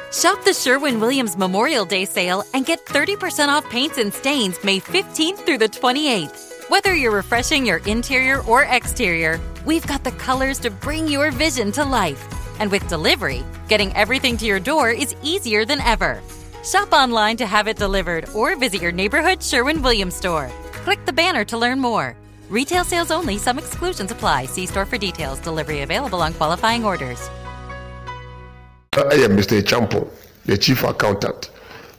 Shop the Sherwin-Williams Memorial Day sale and get 30% off paints and stains May 15th through the 28th. Whether you're refreshing your interior or exterior, we've got the colors to bring your vision to life. And with delivery, getting everything to your door is easier than ever. Shop online to have it delivered or visit your neighborhood Sherwin-Williams store. Click the banner to learn more. Retail sales only. Some exclusions apply. See store for details. Delivery available on qualifying orders. I am Mr. Champo, the chief accountant.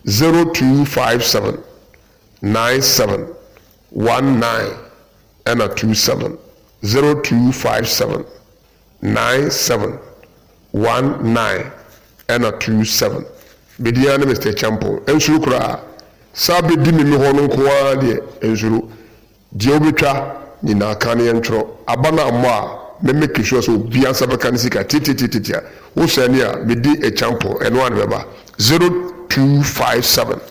0257 97 19 and a 27. 0257 97 19 and a 27. Bidiana Mr. Champo. Ensukra Sabi Dimi Hono Kuadi Ensuru Diobita Nina Kaniantro Abana Ma. Me make sure so be answer mekanisika titi wo sania me di a champo and one beba 0257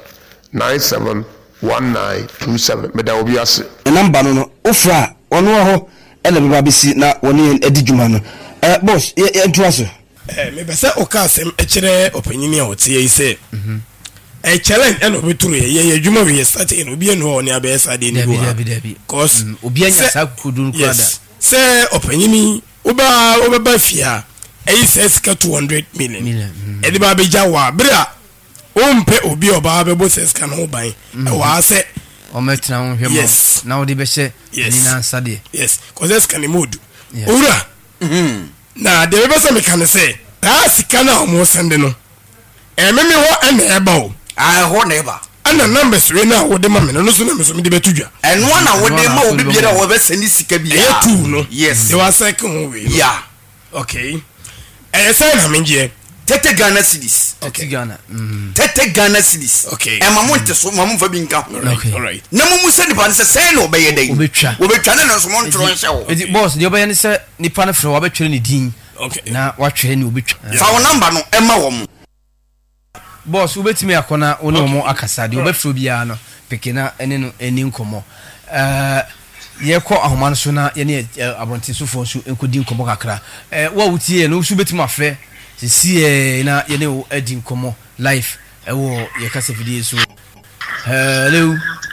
971927 me da obi ase number no ofra ono ho ele beba bisi na woni edi djuma no boss ye ntuaso me be se okasem e kire opanyini a wotie ise challenge eno beturu ye djuma we start eno obi eno ho ne abesa de ni ho cause obi anya sa kudun kwada say opanyini oba fia e says ka 200 million e di ba be jawa bra o mpe obi oba be bo says ka no ban e wa se o metra ho hwemo na o di be hye ni na ansade yes cause says kan mood ora na de be se me kan say ta sika na o mo sende no e me ho na e ba o I ho na e ba ana numbers we na wo de ma me no so na me so me de betudwa eno na wo de ma obi biere wo be send sika bia e tu no yes they was like we yeah okay e say na me ngie tete Ghana cedis okay Ghana tete Ghana cedis okay e ma monte so ma mfa bi nka all right na mu se nipa se say no be ye dai obetwa na so mon tro nse wo edi boss de oba ye ne se nipa na frɛ wo ba twere ne din okay na wa twere ne obetwa fa wo number no e ma wo mu boss ubetimi akona ono mo akasa de obefro bia no pekena ene no eni nkomo ye ko ahoma so na ye ne abonti sofo so enkodi nkomo kakra wa wutie no so betimi afre sie na ye ne o adi nkomo life wo ye kasa video so hello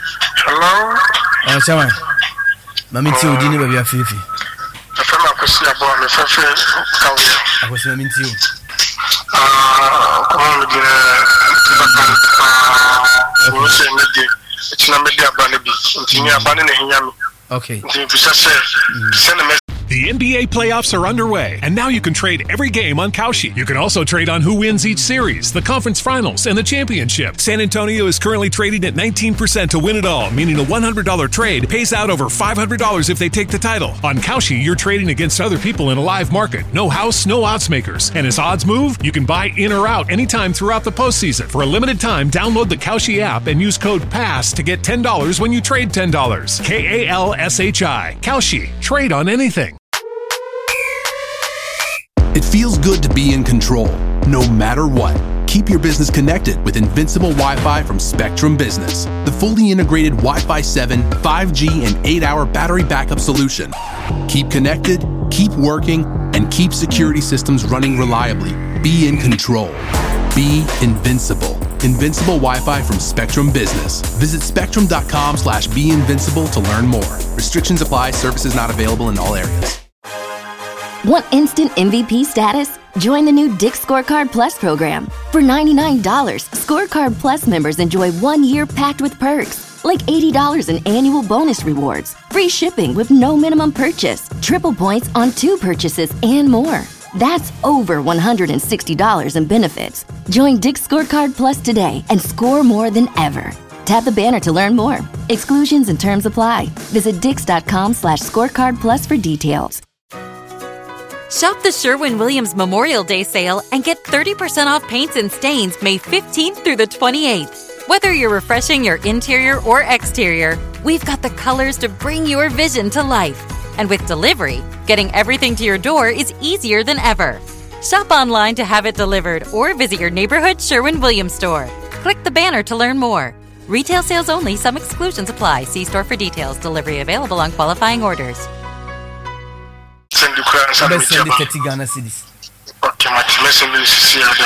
chama mami ti odi ne ba bia fefe afema kwesi abo me fefe kawo akosi mami ti o comment le dire on se met des tu n'as mis des abonnés bi tu n'as abonné ne hinyami okay tu ça c'est The NBA playoffs are underway, and now you can trade every game on Kalshi. You can also trade on who wins each series, the conference finals, and the championship. San Antonio is currently trading at 19% to win it all, meaning a $100 trade pays out over $500 if they take the title. On Kalshi, you're trading against other people in a live market. No house, no odds makers. And as odds move, you can buy in or out anytime throughout the postseason. For a limited time, download the Kalshi app and use code PASS to get $10 when you trade $10. KALSHI. Kalshi. Trade on anything. It feels good to be in control, no matter what. Keep your business connected with Invincible Wi-Fi from Spectrum Business, the fully integrated Wi-Fi 7, 5G, and 8-hour battery backup solution. Keep connected, keep working, and keep security systems running reliably. Be in control. Be invincible. Invincible Wi-Fi from Spectrum Business. Visit spectrum.com/beinvincible to learn more. Restrictions apply. Services not available in all areas. Want instant MVP status? Join the new Dick's Scorecard Plus program. For $99, Scorecard Plus members enjoy 1 year packed with perks, like $80 in annual bonus rewards, free shipping with no minimum purchase, triple points on 2 purchases, and more. That's over $160 in benefits. Join Dick's Scorecard Plus today and score more than ever. Tap the banner to learn more. Exclusions and terms apply. Visit dix.com/scorecard plus for details. Shop the Sherwin-Williams Memorial Day sale and get 30% off paints and stains May 15th through the 28th. Whether you're refreshing your interior or exterior, we've got the colors to bring your vision to life. And with delivery, getting everything to your door is easier than ever. Shop online to have it delivered or visit your neighborhood Sherwin-Williams store. Click the banner to learn more. Retail sales only. Some exclusions apply. See store for details. Delivery available on qualifying orders. Send the 30 Ghana cedis. Okay, my